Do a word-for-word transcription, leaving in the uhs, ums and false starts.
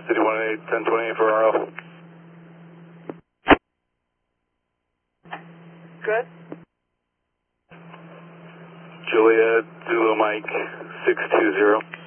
City one eight, ten twenty-eight for R L. Good. Juliet, Zulu Mike, six two zero.